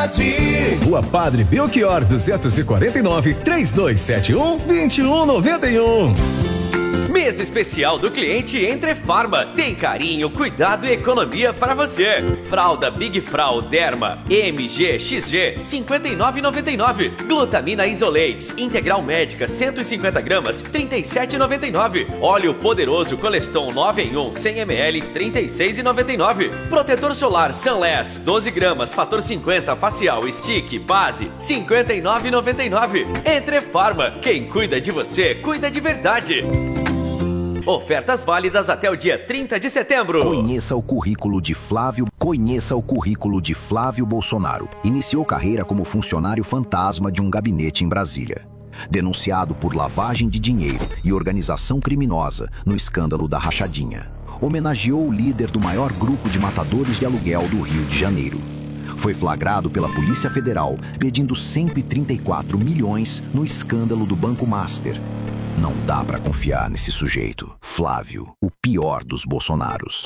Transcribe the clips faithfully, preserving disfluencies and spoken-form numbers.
qualidade. Rua Padre Belchior duzentos e quarenta e nove, trinta e dois setenta e um, vinte e um noventa e um. Mês especial do cliente Entre Farma. Tem carinho, cuidado e economia para você. Fralda Big Frau Derma M G X G cinquenta e nove reais e noventa e nove centavos. Glutamina Isolates Integral Médica cento e cinquenta gramas trinta e sete reais e noventa e nove centavos. Óleo Poderoso Coleston nove em um cem mililitros trinta e seis reais e noventa e nove centavos. Protetor Solar Sunless doze gramas Fator cinquenta Facial Stick Base cinquenta e nove reais e noventa e nove centavos. Entre Farma. Quem cuida de você, cuida de verdade. Ofertas válidas até o dia trinta de setembro. Conheça o currículo de Flávio. Conheça o currículo de Flávio Bolsonaro. Iniciou carreira como funcionário fantasma de um gabinete em Brasília. Denunciado por lavagem de dinheiro e organização criminosa no escândalo da Rachadinha. Homenageou o líder do maior grupo de matadores de aluguel do Rio de Janeiro. Foi flagrado pela Polícia Federal pedindo cento e trinta e quatro milhões no escândalo do Banco Master. Não dá pra confiar nesse sujeito. Flávio, o pior dos Bolsonaros.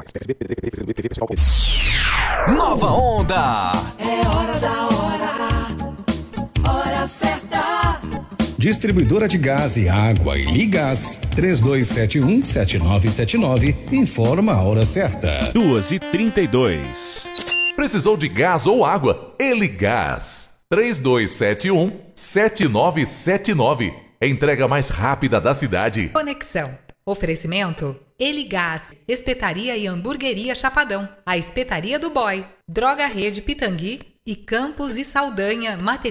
Nova Onda. É hora da hora, hora certa. Distribuidora de gás e água e Ligás, três dois sete um, sete nove sete nove, informa a hora certa. duas e trinta e dois. Precisou de gás ou água? Eligás. três dois sete um, sete nove sete nove. Entrega mais rápida da cidade. Conexão. Oferecimento Eligás, Espetaria e Hamburgueria Chapadão, a Espetaria do Boy, Droga Rede Pitangui e Campos e Saldanha, Material